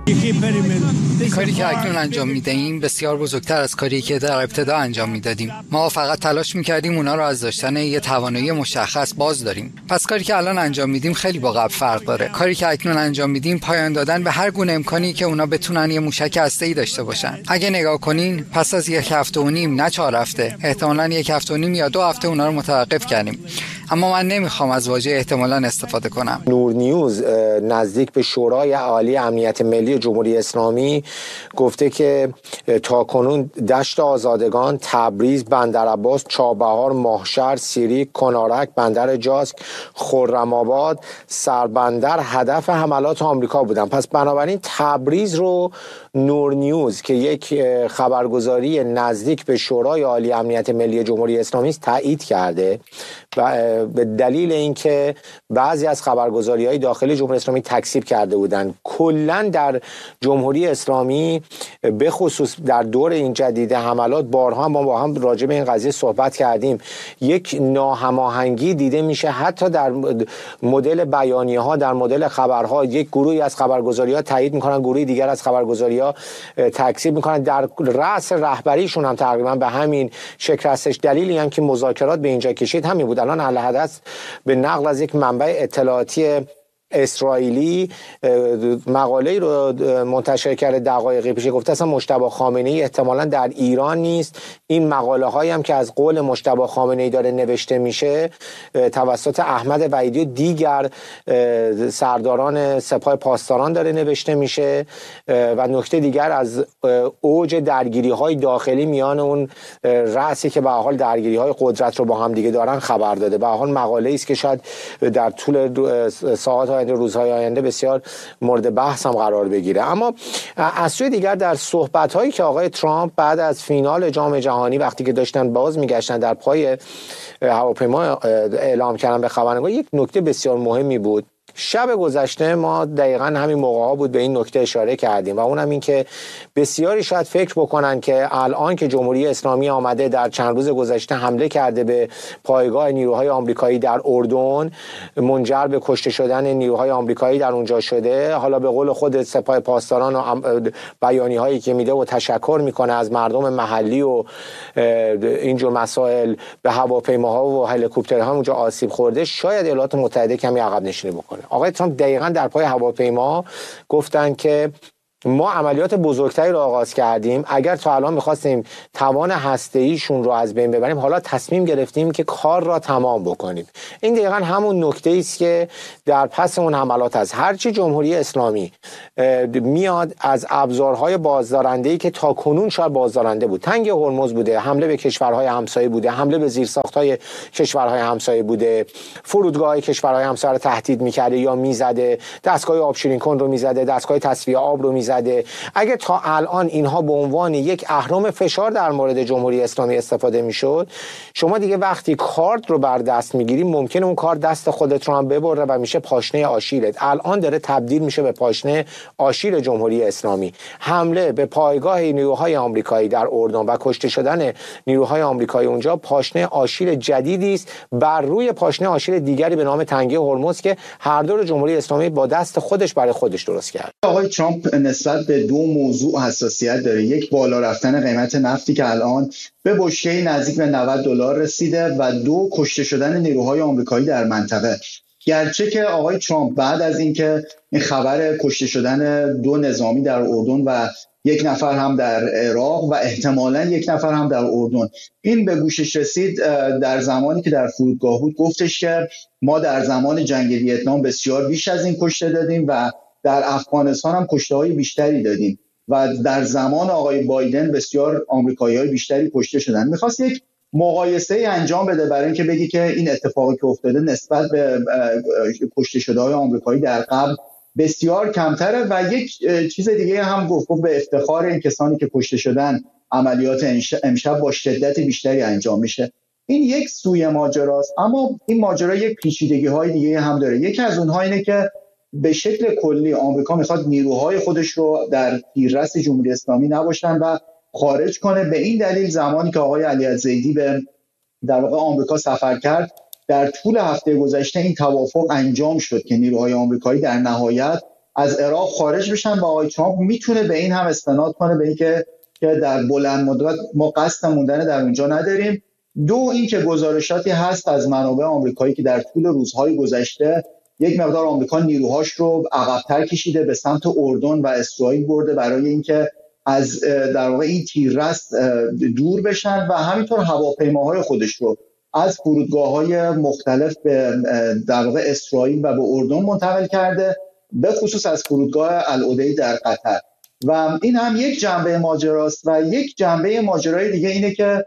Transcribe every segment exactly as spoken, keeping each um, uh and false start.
کاری که اکنون انجام میدهیم بسیار بزرگتر از کاری که در ابتدا انجام میدادیم. ما فقط تلاش میکردیم اونا رو از داشتن یه توانایی مشخص باز داریم. پس کاری که الان انجام میدیم خیلی با قبل فرق داره. کاری که اکنون انجام میدیم پایان دادن به هر گونه امکانی که اونا بتونن یه موشک هسته‌ای داشته باشن. اگه نگاه کنین پس از یک هفته و نیم، نه چهار هفته، احتمالاً یک هفته و نیم یا دو هفته اونا رو متوقف کردیم. اما من نمیخوام از واژه احتمالاً استفاده کنم. نور نیوز نزدیک به شورای عالی امنیت ملی جمهوری اسلامی گفته که تاکنون دشت آزادگان، تبریز، بندرعباس، چابهار، ماهشهر، سیریک، کنارک، بندر جاسک، خرم‌آباد، سربندر هدف حملات آمریکا بودن. پس بنابراین تبریز رو نور نیوز که یک خبرگزاری نزدیک به شورای عالی امنیت ملی جمهوری اسلامی است تایید کرده و به دلیل اینکه بعضی از خبرگزاری‌های داخلی جمهوری اسلامی تکذیب کرده بودند. کلاً در جمهوری اسلامی به خصوص در دور این جدید حملات بارها ما با هم راجع به این قضیه صحبت کردیم، یک ناهماهنگی دیده میشه حتی در مدل بیانیه‌ها، در مدل خبرها. یک گروهی از خبرگزاری‌ها تایید میکنن، گروهی دیگر از خبرگزاری‌ها تکذیب میکنن. در رأس رهبریشون هم تقریبا به همین شکل هستش. دلیلی هم که مذاکرات به اینجا کشید همین بود. الان الحدث به نقل از یک منبع اطلاعاتی اسرائیلی مقاله‌ای رو منتشر کرده دقایقی پیش، گفته اصلا مجتبی خامنه‌ای احتمالاً در ایران نیست. این مقاله هایی هم که از قول مجتبی خامنه‌ای داره نوشته میشه توسط احمد وحیدی و دیگر سرداران سپاه پاسداران داره نوشته میشه. و نکته دیگر از اوج درگیری های داخلی میان اون رأسی که به حال درگیری های قدرت رو با هم دیگه دارن خبر داده. به حال مقاله‌ای است که شاید در طول ساعات آینده، روزهای آینده بسیار مورد بحث هم قرار بگیره. اما از سوی دیگر در صحبت‌هایی که آقای ترامپ بعد از فینال جام جهانی وقتی که داشتن باز میگشتن در پای هواپیما اعلام کردن به خبرنگار، یک نکته بسیار مهمی بود. شب گذشته ما دقیقاً همین موقع ها بود به این نکته اشاره کردیم و اونم این که بسیاری شاید فکر بکنن که الان که جمهوری اسلامی آمده در چند روز گذشته حمله کرده به پایگاه نیروهای آمریکایی در اردن، منجر به کشته شدن نیروهای آمریکایی در اونجا شده. حالا به قول خود سپاه پاسداران و بیانی هایی که میده و تشکر میکنه از مردم محلی و اینجور مسائل به هواپیماها و هلیکوپترها اونجا آسیب خورده، شاید ایالات متحده کمی عقب نشینی بکنه. آقای ترامپ دقیقاً در پای هواپیما گفتن که ما عملیات بزرگتری رو آغاز کردیم. اگر تا الان می‌خواستیم توان هسته‌ایشون رو از بین ببریم، حالا تصمیم گرفتیم که کار را تمام بکنیم. این دقیقاً همون نکته‌ای است که در پس اون حملات از هرچی جمهوری اسلامی میاد از ابزارهای بازدارنده‌ای که تا کنون شاید بازدارنده بود، تنگ هرمز بوده، حمله به کشورهای همسایه بوده، حمله به زیرساخت‌های کشورهای همسایه بوده، فرودگاه‌های کشورهای همسایه رو تهدید می‌کرده یا می‌زده، دستگاه آبشیرین کن رو می‌زده، دستگاه تصفیه آب رو می‌زده. اگه تا الان اینها به عنوان یک اهرم فشار در مورد جمهوری اسلامی استفاده میشد، شما دیگه وقتی کارت رو بر دست میگیری ممکنه اون کار دست خودت رو هم ببره و میشه پاشنه آشیلت. الان داره تبدیل میشه به پاشنه آشیل جمهوری اسلامی. حمله به پایگاه نیروهای آمریکایی در اردن و کشته شدن نیروهای آمریکایی اونجا پاشنه آشیل جدیدی است بر روی پاشنه آشیل دیگری به نام تنگی هرمز که هر دو جمهوری اسلامی با دست خودش برای خودش درست کرد. آقای ترامپ نسبت به دو موضوع حساسیت داره. یک، بالا رفتن قیمت نفتی که الان به بشکه نزدیک به نود دلار رسیده و دو، کشته شدن نیروهای آمریکایی در منطقه. گرچه که آقای ترامپ بعد از اینکه این خبر کشته شدن دو نظامی در اردن و یک نفر هم در عراق و احتمالاً یک نفر هم در اردن این به گوشش رسید، در زمانی که در فرودگاه بود گفتش که ما در زمان جنگ ویتنام بسیار بیش از این کشته دادیم و در افغانستان هم کشته‌های بیشتری دادیم و در زمان آقای بایدن بسیار آمریکایی‌های بیشتری کشته شدن. می‌خواست یک مقایسه انجام بده برای اینکه بگی که این اتفاقی که افتاده نسبت به کشته شده‌های آمریکایی در قبل بسیار کمتره و یک چیز دیگه هم گفت به افتخار این کسانی که کشته شدن عملیات امشب با شدت بیشتری انجام میشه. این یک سوی ماجراست، اما این ماجرا یک پیچیدگی‌های دیگه هم داره. یکی از اونها اینه که به شکل کلی آمریکا میخواد نیروهای خودش رو در تیررس جمهوری اسلامی نباشن و خارج کنه. به این دلیل زمانی که آقای علی الزیدی به در واقع آمریکا سفر کرد، در طول هفته گذشته این توافق انجام شد که نیروهای آمریکایی در نهایت از عراق خارج بشن و آقای ترامپ میتونه به این هم استناد کنه، به اینکه که در بلند مدت ما قصد موندن در اونجا نداریم. دو اینکه گزارشاتی هست از منابع آمریکایی که در طول روزهای گذشته یک مقدار آمریکا نیروهاش رو عقب‌تر کشیده به سمت اردن و اسرائیل برده برای اینکه از در واقع این تیررس دور بشن و همینطور هواپیماهای خودش رو از فرودگاه‌های مختلف به در واقع اسرائیل و به اردن منتقل کرده، به خصوص از فرودگاه العدی در قطر. و این هم یک جنبه ماجراست. و یک جنبه ماجرای دیگه اینه که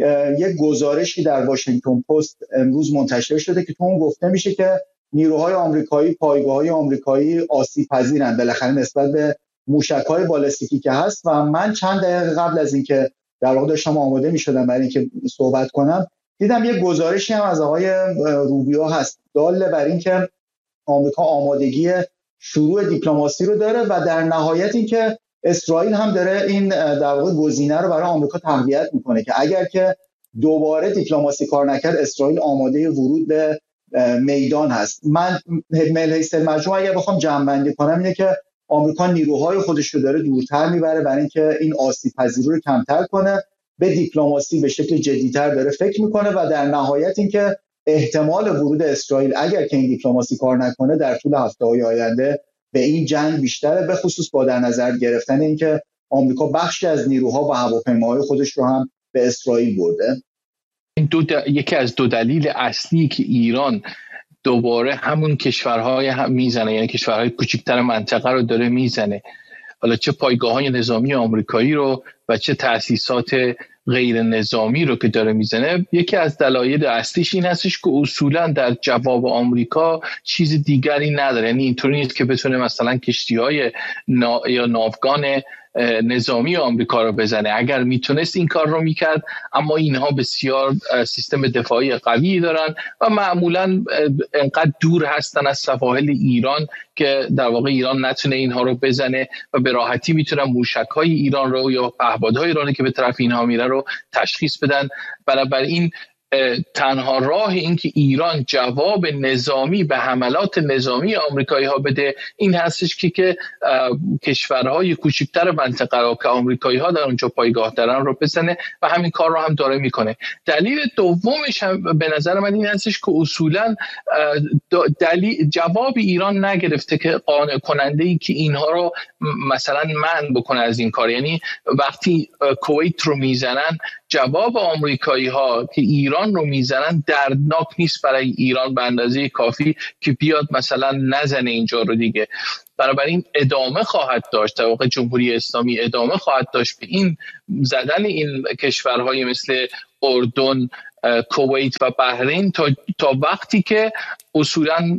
یک گزارشی در واشنگتن پست امروز منتشر شده که تو اون گفته میشه که نیروهای آمریکایی، پایگاه‌های آمریکایی آسیب پذیرن بالاخره نسبت به موشک‌های بالستیکی که هست. و من چند دقیقه قبل از اینکه در واقع داشتم آماده می‌شدم برای اینکه صحبت کنم، دیدم یک گزارشی هم از آقای روبیو هست دال بر اینکه آمریکا آمادگی شروع دیپلماسی رو داره و در نهایت اینکه اسرائیل هم داره این در واقع گزینه رو برای آمریکا تقویت میکنه که اگر که دوباره دیپلماسی کار نکرد اسرائیل آماده ورود به میدان هست. من ملحیس المجموع اگر بخوام جمع‌بندی کنم اینه که آمریکا نیروهای خودش رو داره دورتر میبره برای اینکه این آسیب پذیری رو کمتر کنه، به دیپلماسی به شکل جدی‌تر داره فکر میکنه و در نهایت اینکه احتمال ورود اسرائیل اگر که این دیپلماسی کار نکنه در طول هفته‌های آینده به این جنگ بیشتره، به خصوص با در نظر گرفتن اینکه آمریکا بخشی از نیروها و هواپیماهای خودش رو هم به اسرائیل برده. این دو د... یکی از دو دلیل اصلی که ایران دوباره همون کشورهای هم میزنه، یعنی کشورهای کوچکتر منطقه رو داره میزنه، حالا چه پایگاه‌های نظامی آمریکایی رو و چه تأسیسات غیر نظامی رو که داره میزنه، یکی از دلایل اصلیش این هستش که اصولا در جواب آمریکا چیز دیگری نداره. یعنی اینطوری نیست که بتونه مثلا کشتی‌های نا... یا ناوگان نظامی آمریکا رو بزنه. اگر میتونست این کار رو میکرد، اما اینها بسیار سیستم دفاعی قوی دارن و معمولا انقدر دور هستن از سواحل ایران که در واقع ایران نتونه اینها رو بزنه و به راحتی میتونن موشک‌های ایران رو یا پهپادهای ایرانی که به طرف اینها میره رو تشخیص بدن. بنابراین تنها راه این که ایران جواب نظامی به حملات نظامی آمریکایی ها بده این هستش که که کشورهای کوچکتر منطقه رو که آمریکایی ها در اونجا پایگاه دارن رو بزنه و همین کار رو هم داره میکنه. دلیل دومش هم به نظر من این هستش که اصولا دلیل جواب ایران نگرفته که قانع کننده ای که اینها رو مثلا منع بکنه از این کار. یعنی وقتی کویت رو میزنن، جواب آمریکایی ها که ایران رو میزنن دردناک نیست برای ایران به اندازه کافی که بیاد مثلا نزنه اینجا رو دیگه. بنابراین ادامه خواهد داشت، در واقع جمهوری اسلامی ادامه خواهد داشت به این زدن این کشورهای مثل اردن، کویت و بحرین تا تا وقتی که اصولا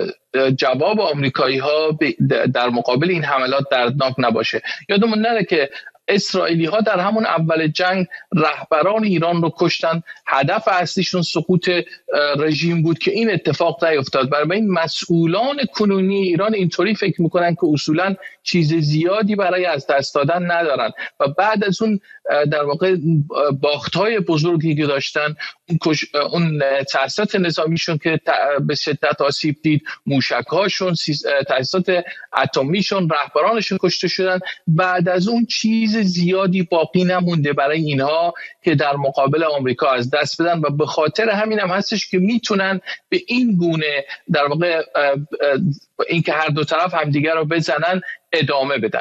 جواب آمریکایی ها در مقابل این حملات دردناک نباشه. یادمون نره که اسرائیلی ها در همون اول جنگ رهبران ایران رو کشتن، هدف اصلیشون سقوط رژیم بود که این اتفاق نیفتاد. برای این مسئولان کنونی ایران اینطوری فکر میکنن که اصولا چیز زیادی برای از دست دادن ندارن و بعد از اون در واقع باخت‌های بزرگی که داشتن، اون تأسیسات نظامیشون که به شدت آسیب دید، موشک‌هاشون، تأسیسات اتمیشون، رهبرانشون کشته شدن، بعد از اون چیز زیادی باقی نمونده برای اینها که در مقابل آمریکا از دست بدن و به خاطر همین هم هستش که میتونن به این گونه در واقع این که هر دو طرف همدیگر رو بزنن ادامه بدن.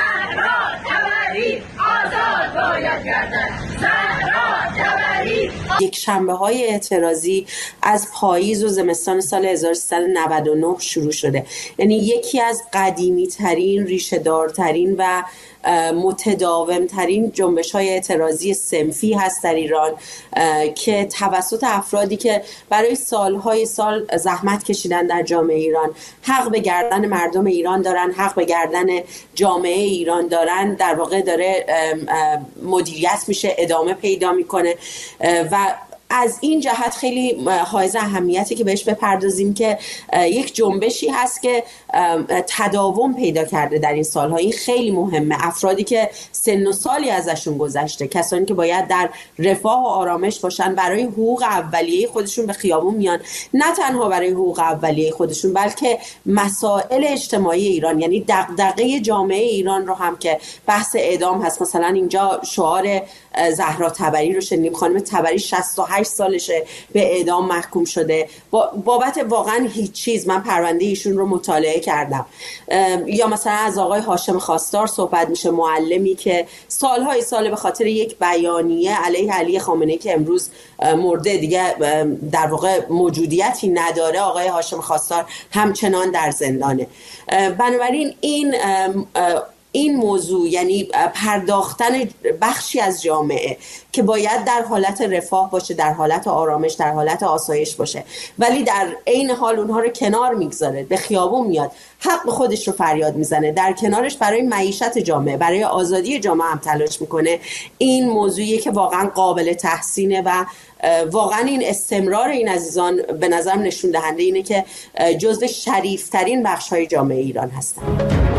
زهرا جبری یک شنبه های اعتراضی از پاییز و زمستان سال هزار و سیصد و نود و نه شروع شده. یعنی یکی از قدیمی ترین، ریشه دارترین و متداوم ترین جنبش های اعتراضی صنفی هست در ایران که توسط افرادی که برای سالهای سال زحمت کشیدن در جامعه ایران، حق به گردن مردم ایران دارن، حق به گردن جامعه ایران دارن، در واقع داره مدیریت میشه، ادامه پیدا میکنه و از این جهت خیلی حائز اهمیتی که بهش بپردازیم که یک جنبشی هست که تداوم پیدا کرده در این سالها. این خیلی مهمه. افرادی که سن و سالی ازشون گذشته، کسانی که باید در رفاه و آرامش باشن، برای حقوق اولیه خودشون به خیابون میان، نه تنها برای حقوق اولیه خودشون بلکه مسائل اجتماعی ایران، یعنی دغدغه جامعه ایران رو هم که بحث اعدام هست. مثلا اینجا شعار زهرا طبری رو شنیدیم. خانم طبری شصت و هشت سالشه به اعدام محکوم شده بابت واقعا هیچ چیز. من پرونده ایشون رو مطالعه کردم. یا مثلا از آقای هاشم خواستار صحبت میشه، معلمی که سالهای سال به خاطر یک بیانیه علیه علی خامنه‌ای که امروز مرده دیگه در واقع موجودیتی نداره، آقای هاشم خواستار همچنان در زندانه. بنابراین این این موضوع، یعنی پرداختن بخشی از جامعه که باید در حالت رفاه باشه، در حالت آرامش، در حالت آسایش باشه، ولی در عین حال اونها رو کنار میگذاره، به خیابون میاد، حق خودش رو فریاد میزنه، در کنارش برای معیشت جامعه، برای آزادی جامعه هم تلاش میکنه. این موضوعیه که واقعا قابل تحسینه و واقعا این استمرار این عزیزان به نظرم نشون دهنده اینه که جزو شریفترین بخش‌های جامعه ایران هستن.